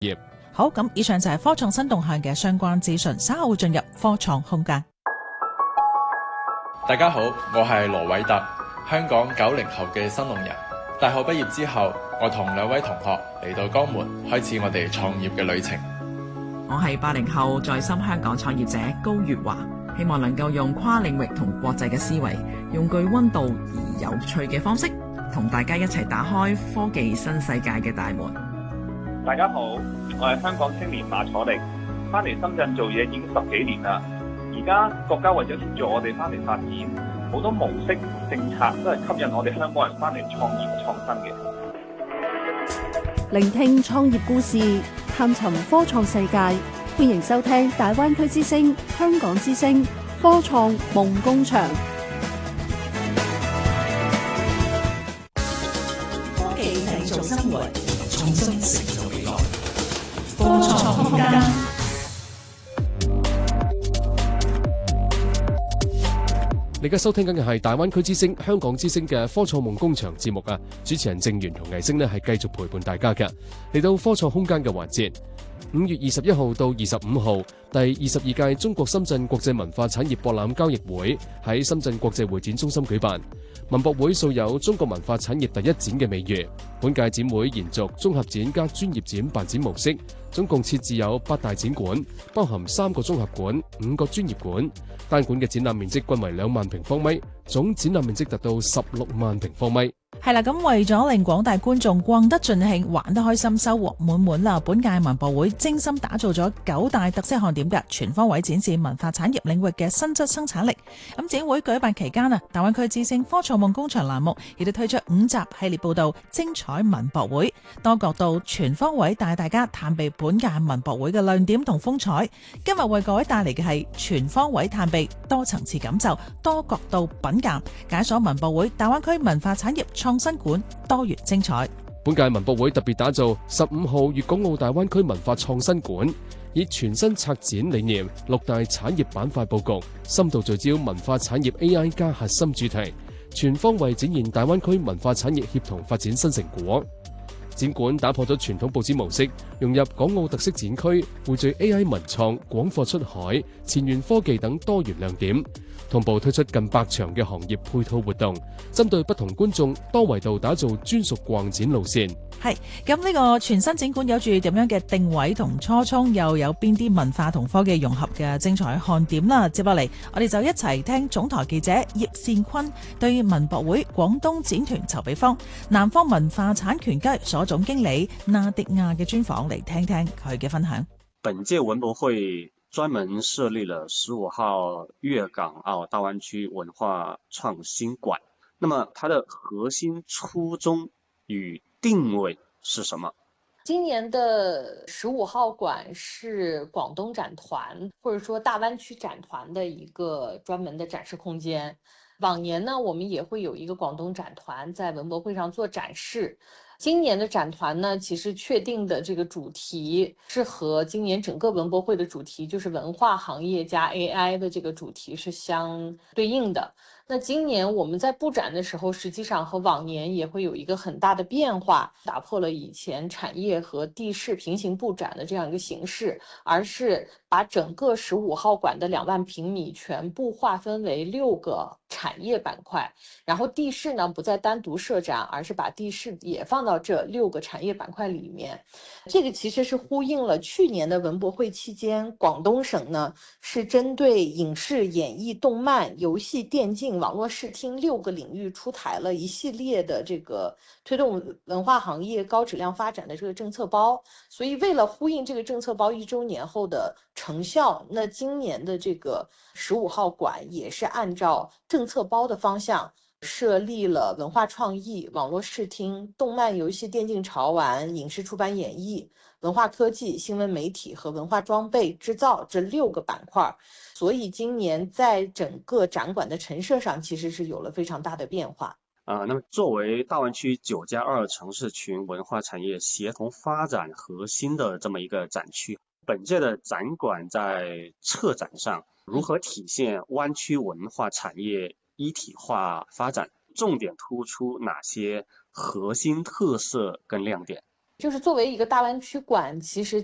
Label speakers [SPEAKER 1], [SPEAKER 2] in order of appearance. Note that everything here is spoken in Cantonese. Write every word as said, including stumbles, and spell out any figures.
[SPEAKER 1] 業。
[SPEAKER 2] 好，咁以上就係科創新動向嘅相關資訊，稍後會進入科創空間。
[SPEAKER 3] 大家好，我係羅偉特，香港九零後嘅新農人。大學畢業之後，我同兩位同學嚟到江門，開始我哋創業嘅旅程。
[SPEAKER 4] 我係八零後在深香港創業者高月華，希望能夠用跨領域同國際嘅思維，用具溫度而有趣嘅方式，同大家一齊打開科技新世界嘅大門。
[SPEAKER 5] 大家好，我係香港青年馬楚力，翻嚟深圳做嘢已經十幾年啦。而家國家為咗協助我哋翻嚟發展，好多模式政策都係吸引我哋香港人翻嚟創業創新嘅。
[SPEAKER 6] 聆聽創業故事，探尋科創世界，歡迎收聽大灣區之聲、香港之聲科創夢工場。
[SPEAKER 2] 科技製造生活，創新成就未來。科創空間。
[SPEAKER 1] 你而家收聽緊嘅係大灣區之聲、香港之聲嘅科創夢工場節目啊！主持人鄭源同藝星呢係繼續陪伴大家嘅，嚟到科創空間嘅環節。五月二十一號到二十五號，第二十二屆中國深圳國際文化產業博覽交易會喺深圳國際會展中心舉辦。文博會素有中國文化產業第一展嘅美譽，本屆展會延續綜合展加專業展辦展模式，總共設置有八大展館，包含三個綜合館、五個專業館。單館嘅展覽面積均為兩萬平方米，總展覽面積達到十六萬平方米。
[SPEAKER 2] 係啦，咁為咗令廣大觀眾逛得盡興、玩得開心、收穫滿滿啦，本屆文博會精心打造咗九大特色看點嘅，全方位展示文化產業領域嘅新質生產力。咁展會舉辦期間啊，大灣區之聲科創夢工場欄目亦都推出五集系列報道，精彩文博會，多角度全方位帶大家探秘本屆文博會嘅亮點同風采。今日為各位帶嚟嘅係全方位探秘、多層次感受、多角度品鑑，解鎖文博會大灣區文化產業創新館多元精彩。
[SPEAKER 1] 本屆文博會特別打造十五號粵港澳大灣區文化創新館，以全新策展理念、六大產業板塊佈局，深度聚焦文化產業 A I 加核心主題，全方位展現大灣區文化產業協同發展新成果。展館打破咗傳統佈展模式，融入港澳特色展區，匯聚 A I 文創、廣貨出海、前沿科技等多元亮點，同步推出近百場嘅行業配套活動，針對不同觀眾多維度打造專屬逛展路線。
[SPEAKER 2] 係咁，呢個全新展館有住點樣嘅定位同初衷，又有邊啲文化同科技融合嘅精彩看點啦？接落嚟，我哋就一齊聽總台記者葉善坤對文博會廣東展團籌備方南方文化產權交易所總經理納迪亞嘅專訪，嚟聽聽佢嘅分享。
[SPEAKER 7] 本屆文博會專門設立了十五號粵港澳大灣區文化創新館，那麼它的核心初衷與定位是什麼？
[SPEAKER 8] 今年的十五號館是廣東展團或者說大灣區展團的一個專門的展示空間。往年呢，我們也會有一個廣東展團在文博會上做展示。今年的展團呢，其實確定的這個主題是和今年整個文博會的主題，就是文化行業加 A I 的這個主題是相對應的。那今年我們在布展的時候，實際上和往年也會有一個很大的變化，打破了以前產業和地勢平行布展的這樣一個形式，而是把整個十五號館的兩萬平米全部劃分為六個產業板塊，然後地勢呢不再單獨設展，而是把地勢也放到這六個產業板塊裏面。這個其實是呼應了去年的文博會期間，廣東省呢是針對影視、演藝、動漫、遊戲、電競、網絡視聽六個領域出台了一系列的這個推動文化行業高質量發展的這個政策包。所以為了呼應這個政策包一周年後的成效，那今年的這個十五號館也是按照政策包的方向設立了文化創意、網絡視聽、動漫、遊戲、電競、潮玩、影視出版演藝、文化科技、新聞媒體和文化裝備製造這六個板塊。所以今年在整個展館的陳設上其實是有了非常大的變化。
[SPEAKER 7] 啊，那麼作為大灣區九加二城市群文化產業協同發展核心的這麼一個展區，本屆的展館在策展上如何體現灣區文化產業一體化發展，重點突出哪些核心特色跟亮點？
[SPEAKER 8] 就是作为一个大湾区馆，其实